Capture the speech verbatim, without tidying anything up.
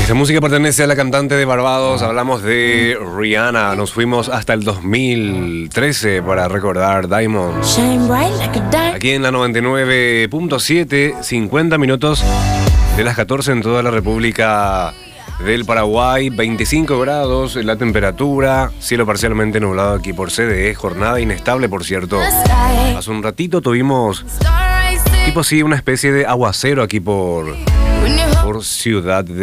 Esta música pertenece a la cantante de Barbados. Hablamos de Rihanna. Nos fuimos hasta el dos mil trece para recordar Diamond. Aquí en la noventa y nueve punto siete, cincuenta minutos de las catorce en toda la República del Paraguay. veinticinco grados la temperatura, cielo parcialmente nublado aquí por C D E, jornada inestable por cierto. Hace un ratito tuvimos tipo sí una especie de aguacero aquí por, por Ciudad de